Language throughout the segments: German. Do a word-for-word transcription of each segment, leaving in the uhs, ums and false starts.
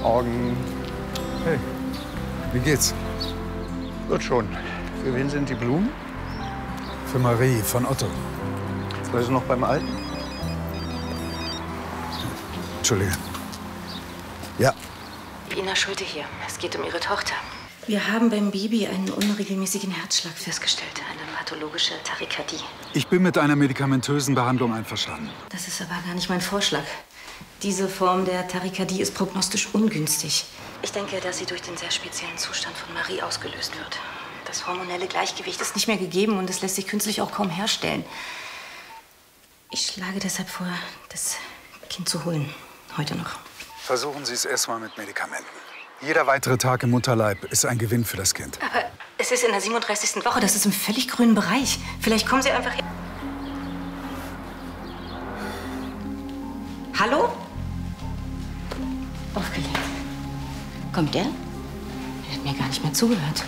Morgen. Hey, wie geht's? Wird schon. Für wen sind die Blumen? Für Marie von Otto. Ist noch beim Alten? Entschuldige. Ja. Ina Schulte hier. Es geht um Ihre Tochter. Wir haben beim Baby einen unregelmäßigen Herzschlag festgestellt. Eine pathologische Tachykardie. Ich bin mit einer medikamentösen Behandlung einverstanden. Das ist aber gar nicht mein Vorschlag. Diese Form der Tachykardie ist prognostisch ungünstig. Ich denke, dass sie durch den sehr speziellen Zustand von Marie ausgelöst wird. Das hormonelle Gleichgewicht ist nicht mehr gegeben und es lässt sich künstlich auch kaum herstellen. Ich schlage deshalb vor, das Kind zu holen. Heute noch. Versuchen Sie es erstmal mit Medikamenten. Jeder weitere Tag im Mutterleib ist ein Gewinn für das Kind. Aber es ist in der siebenunddreißigsten Woche. Das ist im völlig grünen Bereich. Vielleicht kommen Sie einfach her. Hallo? Aufgelegt. Kommt der? Er hat mir gar nicht mehr zugehört.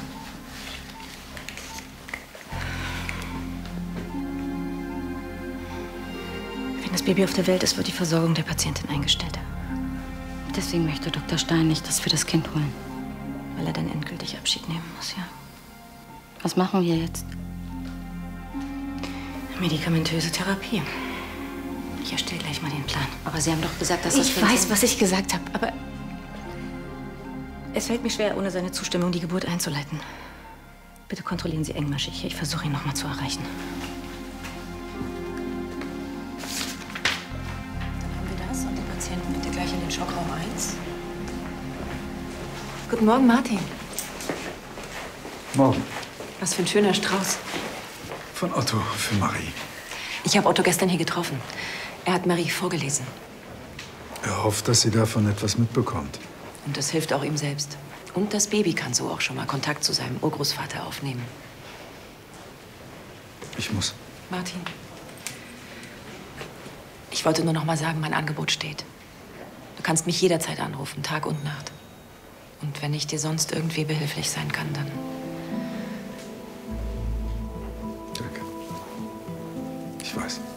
Wenn das Baby auf der Welt ist, wird die Versorgung der Patientin eingestellt. Deswegen möchte Doktor Stein nicht, dass wir das Kind holen. Weil er dann endgültig Abschied nehmen muss, ja. Was machen wir jetzt? Medikamentöse Therapie. Ich erstelle gleich mal den Plan. Aber Sie haben doch gesagt, dass das... Ich weiß, was ich gesagt habe, aber es fällt mir schwer, ohne seine Zustimmung die Geburt einzuleiten. Bitte kontrollieren Sie engmaschig. Ich versuche ihn noch mal zu erreichen. Dann haben wir das und den Patienten bitte gleich in den Schockraum eins. Guten Morgen, Martin. Morgen. Was für ein schöner Strauß. Von Otto für Marie. Ich habe Otto gestern hier getroffen. Er hat Marie vorgelesen. Er hofft, dass sie davon etwas mitbekommt. Und das hilft auch ihm selbst. Und das Baby kann so auch schon mal Kontakt zu seinem Urgroßvater aufnehmen. Ich muss. Martin, ich wollte nur noch mal sagen, mein Angebot steht. Du kannst mich jederzeit anrufen, Tag und Nacht. Und wenn ich dir sonst irgendwie behilflich sein kann, dann... Danke. Ich weiß.